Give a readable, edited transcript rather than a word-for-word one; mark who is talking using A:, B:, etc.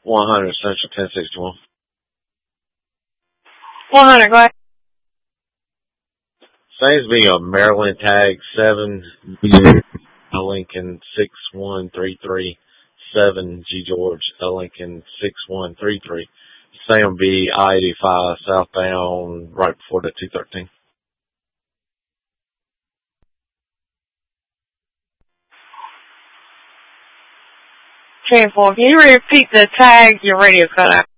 A: 100 Central 1061.
B: 100, go ahead.
A: Seems to be a Maryland tag 7, Lincoln 6133, 7 George, Lincoln 6133. Same be I-85 southbound right before the 213.
B: 10-4. Can you repeat the tag? Your radio cut out.